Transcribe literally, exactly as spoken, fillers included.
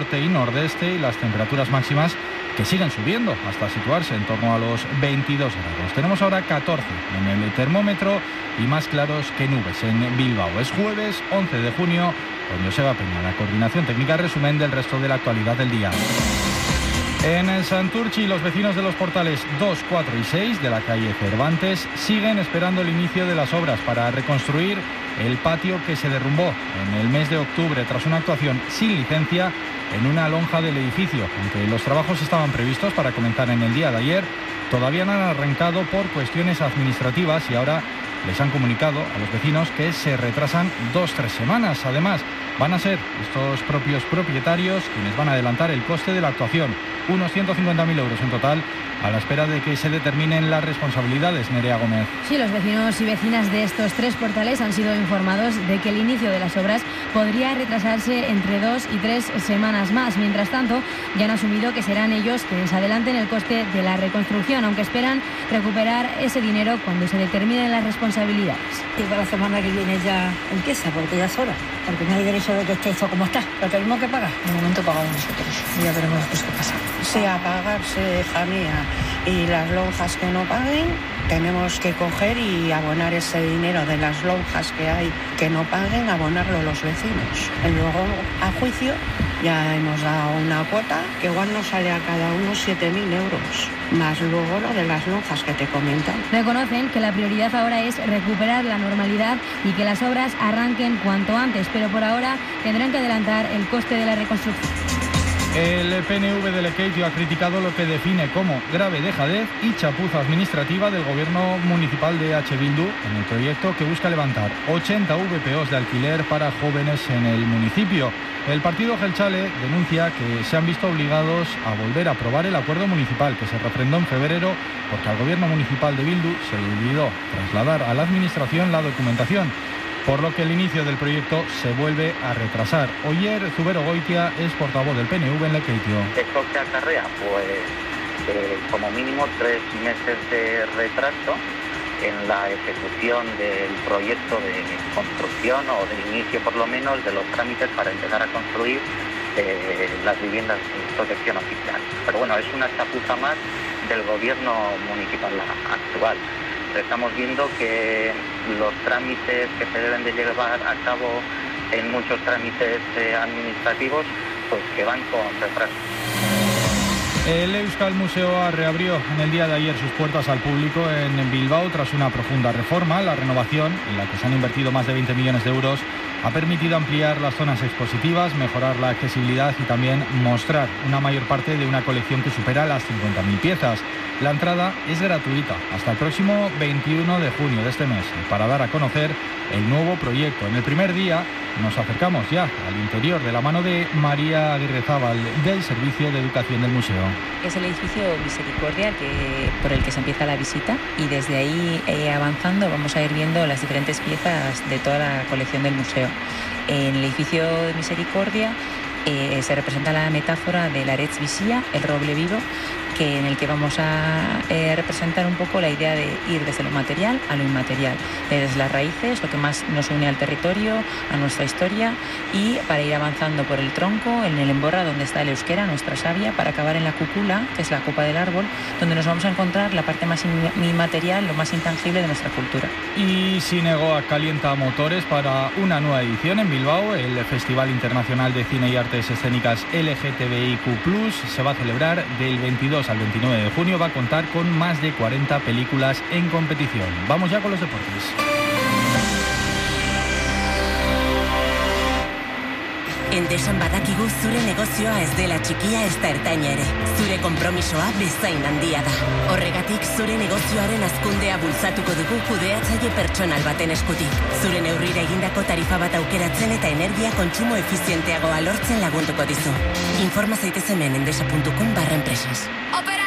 norte y nordeste y las temperaturas máximas que siguen subiendo hasta situarse en torno a los veintidós grados. Tenemos ahora catorce en el termómetro y más claros que nubes en Bilbao. Es jueves once de junio, con Joseba Peña, la coordinación técnica, resumen del resto de la actualidad del día. En Santurtzi, los vecinos de los portales dos, cuatro y seis de la calle Cervantes siguen esperando el inicio de las obras para reconstruir el patio que se derrumbó en el mes de octubre tras una actuación sin licencia en una lonja del edificio. Aunque los trabajos estaban previstos para comenzar en el día de ayer, todavía no han arrancado por cuestiones administrativas y ahora les han comunicado a los vecinos que se retrasan dos, tres semanas. Además, van a ser estos propios propietarios quienes van a adelantar el coste de la actuación, unos ciento cincuenta mil euros en total, a la espera de que se determinen las responsabilidades. Nerea Gómez. Sí, los vecinos y vecinas de estos tres portales han sido informados de que el inicio de las obras podría retrasarse entre dos y tres semanas más. Mientras tanto, ya han asumido que serán ellos quienes adelanten el coste de la reconstrucción, aunque esperan recuperar ese dinero cuando se determinen las responsabilidades. Y para la semana que viene ya empieza, porque ya es hora, porque no hay derecho de que esté esto como está, lo tenemos que pagar. De momento pagamos nosotros, ya veremos después qué pasa. Sea pagar, se dejanía, y las lonjas que no paguen, tenemos que coger y abonar ese dinero de las lonjas que hay que no paguen, abonarlo los vecinos. Y luego, a juicio, ya hemos dado una cuota que igual nos sale a cada uno siete mil euros, más luego lo de las lonjas que te comentan. Reconocen que la prioridad ahora es recuperar la normalidad y que las obras arranquen cuanto antes, pero por ahora tendrán que adelantar el coste de la reconstrucción. El P N V de Lekeitio ha criticado lo que define como grave dejadez y chapuza administrativa del gobierno municipal de H. Bildu en el proyecto que busca levantar ochenta V P Os de alquiler para jóvenes en el municipio. El partido Jeltzale denuncia que se han visto obligados a volver a aprobar el acuerdo municipal que se refrendó en febrero porque al gobierno municipal de Bildu se le olvidó trasladar a la administración la documentación, por lo que el inicio del proyecto se vuelve a retrasar. Oyer Zubero Goitia es portavoz del P N V en Lekeitio. ¿Esto qué acarrea? Pues eh, como mínimo tres meses de retraso en la ejecución del proyecto de construcción o de inicio por lo menos de los trámites para empezar a construir eh, las viviendas de protección oficial. Pero bueno, es una chapuza más del gobierno municipal actual. Estamos viendo que los trámites que se deben de llevar a cabo en muchos trámites eh, administrativos, pues que van con retraso. El Euskal Museo reabrió en el día de ayer sus puertas al público en Bilbao tras una profunda reforma. La renovación, en la que se han invertido más de veinte millones de euros, ha permitido ampliar las zonas expositivas, mejorar la accesibilidad y también mostrar una mayor parte de una colección que supera las cincuenta mil piezas. La entrada es gratuita hasta el próximo veintiuno de junio de este mes para dar a conocer el nuevo proyecto. En el primer día nos acercamos ya al interior de la mano de María Aguirrezábal del Servicio de Educación del Museo. Es el edificio Misericordia que, por el que se empieza la visita y desde ahí eh, avanzando vamos a ir viendo las diferentes piezas de toda la colección del museo. En el edificio de Misericordia eh, se representa la metáfora del Aretz Bizia, el roble vivo, que en el que vamos a eh, representar un poco la idea de ir desde lo material a lo inmaterial, desde las raíces, lo que más nos une al territorio, a nuestra historia, y para ir avanzando por el tronco, en el emborra donde está el euskera, nuestra savia, para acabar en la cúpula, que es la copa del árbol, donde nos vamos a encontrar la parte más inmaterial, lo más intangible de nuestra cultura. Y Sinegoa calienta motores para una nueva edición en Bilbao. El Festival Internacional de Cine y Artes Escénicas L G T B I Q plus, se va a celebrar del veintidós al veintinueve de junio. Va a contar con más de cuarenta películas en competición. Vamos ya con los deportes. Endesan badakigu zure negozioa ez dela txikia ez da ertaina ere. Zure konpromisoa bezain handia da. Horregatik zure negozioaren hazkundea bultzatuko dugu kudeatzaile pertsonal baten eskutik. Zure neurrira egindako tarifa bat aukeratzen eta energia kontsumo efizienteagoa lortzen lagunduko dizu. Informa zaitez hemen endesa puntu com barra empresas. Opera